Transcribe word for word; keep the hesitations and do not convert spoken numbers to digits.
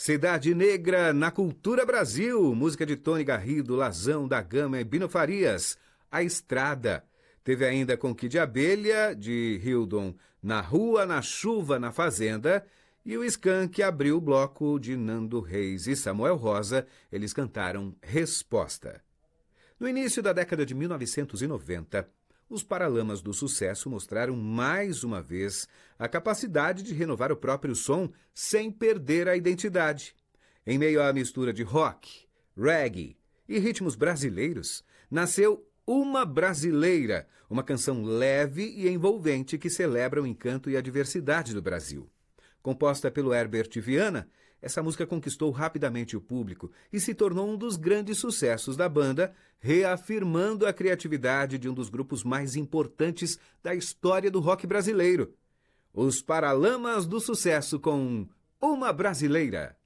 Cidade Negra na Cultura Brasil, música de Tony Garrido, Lazão da Gama e Bino Farias, A Estrada. Teve ainda com Kid Abelha, de Hildon, Na Rua, na Chuva, na Fazenda, e o Skank abriu o bloco de Nando Reis e Samuel Rosa, eles cantaram Resposta. No início da década de mil novecentos e noventa, os Paralamas do Sucesso mostraram mais uma vez a capacidade de renovar o próprio som sem perder a identidade. Em meio à mistura de rock, reggae e ritmos brasileiros, nasceu Uma Brasileira, uma canção leve e envolvente que celebra o encanto e a diversidade do Brasil. Composta pelo Herbert Viana, essa música conquistou rapidamente o público e se tornou um dos grandes sucessos da banda, reafirmando a criatividade de um dos grupos mais importantes da história do rock brasileiro. Os Paralamas do Sucesso com Uma Brasileira.